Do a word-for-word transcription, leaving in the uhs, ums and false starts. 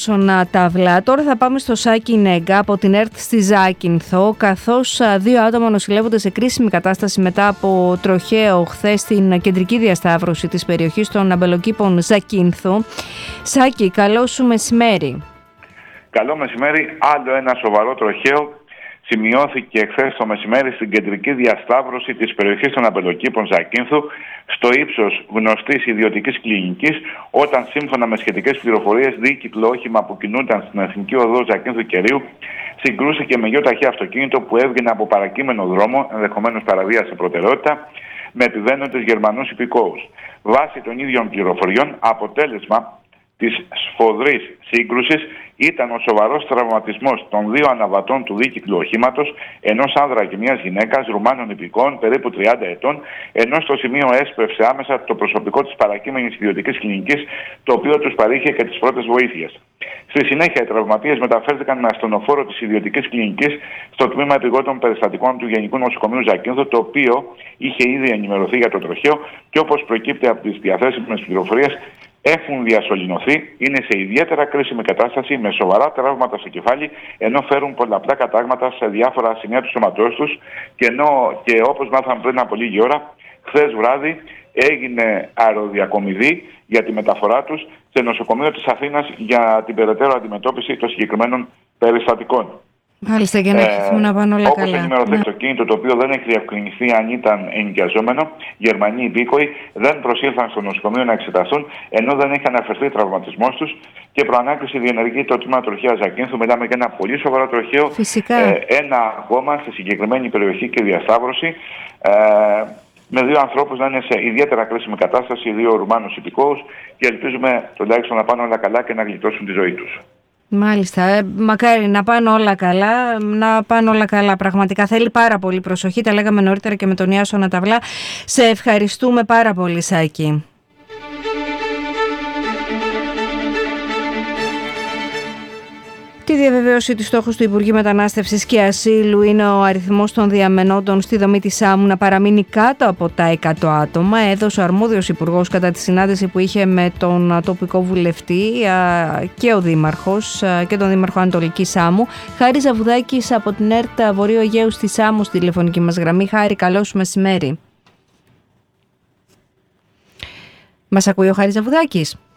Ταυλά. Τώρα θα πάμε στο Σάκη Νέγκα από την ΕΡΤ στη Ζάκυνθο, καθώς δύο άτομα νοσηλεύονται σε κρίσιμη κατάσταση μετά από τροχαίο χθες στην κεντρική διασταύρωση της περιοχής των αμπελοκήπων Ζακύνθου. Σάκη, καλό σου μεσημέρι. Καλό μεσημέρι. Άλλο ένα σοβαρό τροχαίο σημειώθηκε χθες το μεσημέρι στην κεντρική διασταύρωση της περιοχής των αμπελοκήπων Ζακύνθου, στο ύψος γνωστής ιδιωτικής κλινικής, όταν σύμφωνα με σχετικές πληροφορίες δίκυκλο όχημα που κινούνταν στην Εθνική Οδό Ζακύνθου Κερίου συγκρούστηκε με γιο ταχύ αυτοκίνητο που έβγαινε από παρακείμενο δρόμο, ενδεχομένως παραβίασε προτεραιότητα, με επιβαίνοντες Γερμανούς υπηκόους. Βάσει των ίδιων πληροφοριών, αποτέλεσμα της σφοδρής σύγκρουσης ήταν ο σοβαρός τραυματισμός των δύο αναβατών του δίκυκλου οχήματος, ενός άνδρα και μιας γυναίκας Ρουμάνων υπηκόων περίπου τριάντα ετών, ενώ στο σημείο έσπευσε άμεσα το προσωπικό της παρακείμενης ιδιωτικής κλινικής, το οποίο τους παρήχε και τις πρώτες βοήθειες. Στη συνέχεια, οι τραυματίες μεταφέρθηκαν με ασθενοφόρο της ιδιωτικής κλινικής στο τμήμα επιγόντων περιστατικών του Γενικού Νοσοκομείου Ζακύνθου, το οποίο είχε ήδη ενημερωθεί για το τροχαίο και, όπως προκύπτει από τις διαθέσιμες πληροφορίες, έχουν διασωληνωθεί, είναι σε ιδιαίτερα κρίσιμη κατάσταση με σοβαρά τραύματα στο κεφάλι, ενώ φέρουν πολλαπλά κατάγματα σε διάφορα σημεία του σώματός τους και, ενώ, και όπως μάθαμε πριν από λίγη ώρα, χθες βράδυ έγινε αεροδιακομιδή για τη μεταφορά τους σε νοσοκομείο της Αθήνας για την περαιτέρω αντιμετώπιση των συγκεκριμένων περιστατικών. Μάλιστα, για να ευχηθούμε ε, να πάνε όλα όπως καλά. Όπως ενημερωθεί, το κίνητο, το οποίο δεν έχει διευκρινιστεί αν ήταν ενοικιαζόμενο, Γερμανοί υπήκοοι δεν προσήλθαν στο νοσοκομείο να εξεταστούν, ενώ δεν έχει αναφερθεί τραυματισμός τους, και προανάκριση διενεργεί το τμήμα τροχαίας Ζακύνθου. Μιλάμε για ένα πολύ σοβαρό τροχαίο. Φυσικά. Ε, ένα ακόμα στη συγκεκριμένη περιοχή και διασταύρωση. Ε, με δύο ανθρώπους να είναι σε ιδιαίτερα κρίσιμη κατάσταση, δύο Ρουμάνους υπηκόους, και ελπίζουμε τουλάχιστον να πάνε όλα καλά και να γλιτώσουν τη ζωή τους. Μάλιστα, ε, μακάρι να πάνε όλα καλά, να πάνε όλα καλά. Πραγματικά θέλει πάρα πολύ προσοχή, τα λέγαμε νωρίτερα και με τον Ιάσονα Ταυλά. Σε ευχαριστούμε πάρα πολύ, Σάκη. Τη διαβεβαίωση του στόχου του Υπουργείου Μετανάστευσης και Ασύλου είναι ο αριθμός των διαμενόντων στη δομή της ΣΑΜΟΥ να παραμείνει κάτω από τα εκατό άτομα. Έδωσε ο αρμόδιος υπουργός κατά τη συνάντηση που είχε με τον τοπικό βουλευτή και ο Δήμαρχος και τον Δήμαρχο Ανατολικής ΣΑΜΟΥ. Χάρη Ζαβουδάκης από την ΕΡΤ Βορείου Αιγαίου στη ΣΑΜΟΥ στη τηλεφωνική μας γραμμή. Χάρη, καλό σου μεσημέρι. Μας ακούει ο Χάρης Ζαβουδάκης?